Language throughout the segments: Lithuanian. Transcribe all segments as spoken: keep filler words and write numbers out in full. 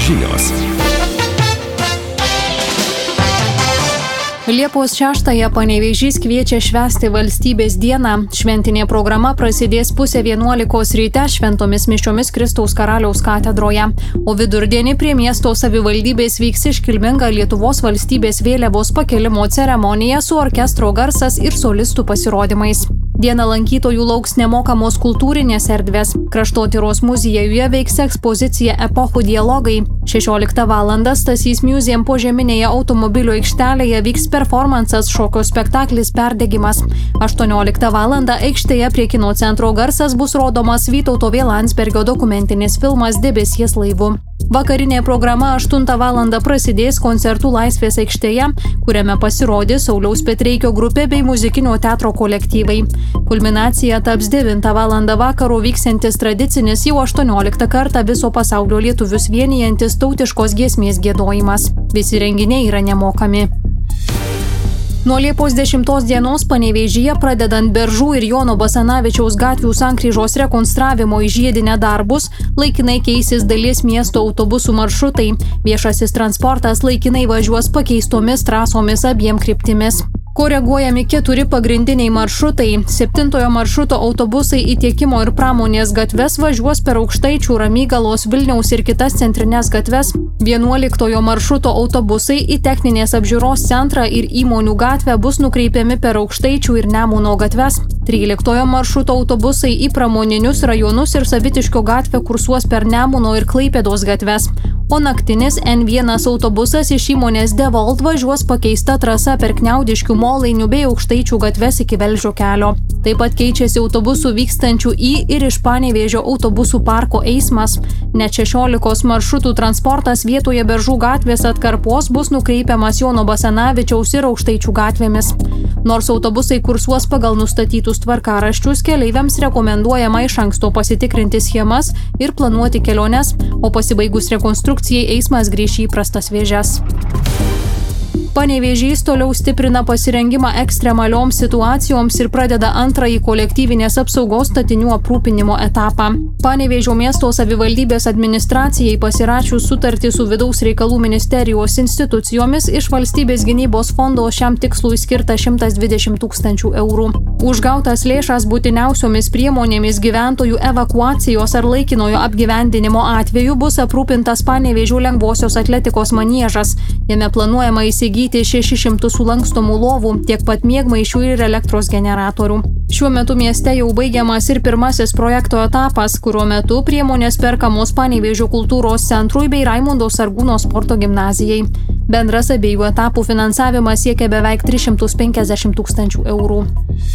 Žinios. Liepos šeštąją Panevėžys kviečia švęsti Valstybės dieną. Šventinė programa prasidės pusę vienuolikos ryte šventomis mišiomis Kristaus Karaliaus katedroje, o vidurdienį prie miesto savivaldybės vyks iškilminga Lietuvos valstybės vėliavos pakelimo ceremonija su orkestro garsas ir solistų pasirodymais. Dieną lankytojų lauks nemokamos kultūrinės erdvės. Kraštotyros muziejuje veiks ekspozicija Epochų dialogai. šešioliktą valandą Stasys Museum požeminėje automobilių aikštelėje vyks performansas šokio spektaklis Perdegimas. aštuonioliktą valandą aikštėje prie kino centro garsas bus rodomas Vytauto V. Landsbergio dokumentinis filmas Debesies laivu. Vakarinė programa aštuntą valandą prasidės koncertų Laisvės aikštėje, kuriame pasirodys Sauliaus Petreikio grupė bei muzikinio teatro kolektyvai. Kulminacija taps devintą valandą vakaro vyksiantis tradicinis jau aštuonioliktą kartą viso pasaulio lietuvius vienijantis tautiškos giesmės giedojimas. Visi renginiai yra nemokami. Nuo Liepos dešimtos dienos Panevėžyje pradedant Beržų ir Jono Basanavičiaus gatvių sankryžos rekonstravimo į žiedinę darbus, laikinai keisis dalies miesto autobusų maršrutai. Viešasis transportas laikinai važiuos pakeistomis trasomis abiem kryptimis. Koreguojami keturi pagrindiniai maršrutai. Septintojo maršruto autobusai į Tiekimo ir Pramonės gatves važiuos per Aukštaičių, Ramygalos, Vilniaus ir kitas centrinės gatves. Vienuoliktojo maršruto autobusai į Techninės apžiūros centrą ir Įmonių gatvę bus nukreipiami per Aukštaičių ir Nemuno gatves. Tryliktojo maršruto autobusai į pramoninius rajonus ir Savitiškio gatvę kursuos per Nemuno ir Klaipėdos gatves. O naktinis N vienas autobusas iš įmonės Devolt važiuos pakeista trasa per Kniaudiškių, Molainių bei Aukštaičių gatves iki Velžio kelio. Taip pat keičiasi autobusų vykstančių į ir iš Panevėžio autobusų parko eismas. Net šešiolikos maršrutų transportas vietoje Beržų gatvės atkarpos bus nukreipiamas Jono Basanavičiaus ir Aukštaičių gatvėmis. Nors autobusai kursuos pagal nustatytus tvarkaraščius, keleiviams rekomenduojama iš anksto pasitikrinti schemas ir planuoti keliones, o pasibaigus rekonstrukcijai eismas grįš į įprastas vėžes. Panevėžys toliau stiprina pasirengimą ekstremalioms situacijoms ir pradeda antrąjį kolektyvinės apsaugos statinių aprūpinimo etapą. Panevėžio miesto savivaldybės administracijai pasirašius sutartį su Vidaus reikalų ministerijos institucijomis iš Valstybės gynybos fondo šiam tikslui skirta šimtas dvidešimt tūkstančių eurų. Už gautas lėšas būtiniausiomis priemonėmis gyventojų evakuacijos ar laikinojo apgyvendinimo atveju bus aprūpintas Panevėžio lengvosios atletikos maniežas. Jame planuojama įsigyti šešis šimtus sulankstomų lovų, tiek pat miegmaišių ir elektros generatorių. Šiuo metu mieste jau baigiamas ir pirmasis projekto etapas, kurio metu priemonės perkamos Panevėžio kultūros centrui bei Raimundo Sargūno sporto gimnazijai. Bendras abiejų etapų finansavimas siekia beveik tris šimtus penkiasdešimt tūkstančių eurų.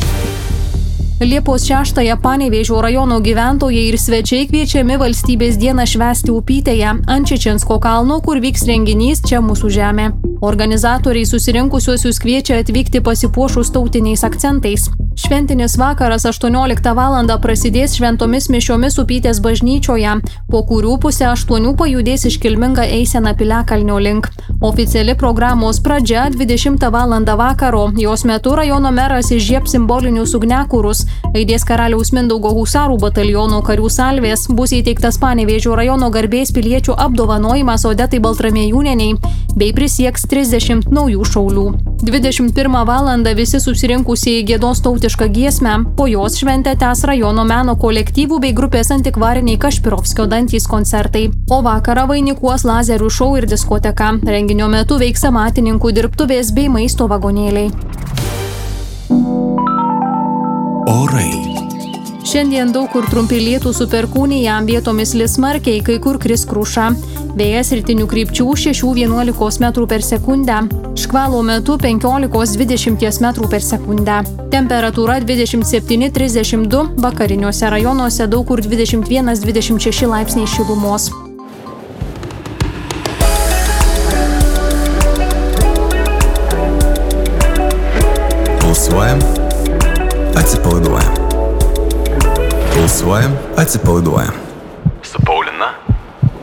Liepos šeštąją Panevėžio rajono gyventojai ir svečiai kviečiami Valstybės dieną švęsti Upytėje ant Čečinsko kalno, kur vyks renginys Čia mūsų žemė. Organizatoriai susirinkusiuosius kviečia atvykti pasipuošus tautiniais akcentais. Šventinis vakaras aštuonioliktą valandą prasidės šventomis mišiomis Upytės bažnyčioje, po kurių pusę aštuonių pajudės iškilminga eisena Piliakalnio link. Oficiali programos pradžia dvidešimtą valandą vakaro. Jos metu rajono meras įžiebs simbolinius ugniakurus, aidės Karaliaus Mindaugo husarų bataliono karių salvės, bus įteiktas Panevėžio rajono garbės piliečių apdovanojimas Odetai Baltramiejūnienei bei prisieks trisdešimt naujų šaulių. dvidešimt pirmą valandą visi susirinkusieji giedos tautišką giesmę, po jos šventę tęs rajono meno kolektyvų bei grupės Antikvariniai Kašpirovskio dantys koncertai. O vakarą vainikuos lazerių šou ir diskoteka. Renginio metu veiks amatininkų dirbtuvės bei maisto vagonėliai. Orai. Šiandien daug kur trumpi lietūs su perkūnija, vietomis lis smarkiai, kai kur kris kruša. Vėjas rytinių krypčių šešių vienuolikos metrų per sekundę. Škvalo metu penkiolikos dvidešimt metrų per sekundę. Temperatūra dvidešimt septyni trisdešimt du, vakariniuose rajonuose daug kur dvidešimt vienas dvidešimt šeši laipsniai šilumos. Pulsuojam, atsipalaiduojam. Pulsuojam, atsipalaiduojam.